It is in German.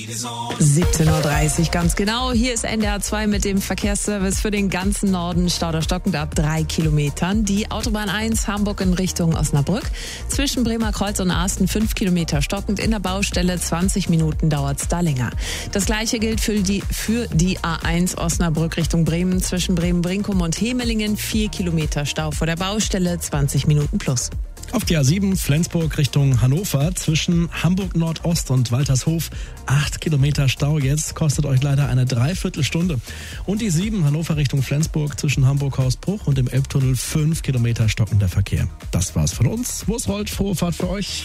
17:30 Uhr, ganz genau. Hier ist NDR 2 mit dem Verkehrsservice für den ganzen Norden. Stauder stockend ab 3 Kilometern. Die Autobahn 1 Hamburg in Richtung Osnabrück. Zwischen Bremer Kreuz und Asten 5 Kilometer stockend. In der Baustelle 20 Minuten dauert's da länger. Das gleiche gilt für die A1 Osnabrück Richtung Bremen. Zwischen Bremen-Brinkum und Hemelingen 4 Kilometer Stau vor der Baustelle, 20 Minuten plus. Auf die A7 Flensburg Richtung Hannover zwischen Hamburg Nordost und Waltershof 8 Kilometer Stau jetzt, kostet euch leider eine Dreiviertelstunde. Und die 7 Hannover Richtung Flensburg zwischen Hamburg-Hausbruch und dem Elbtunnel 5 Kilometer stockender Verkehr. Das war's von uns. Wo ist heute? Frohe Fahrt für euch.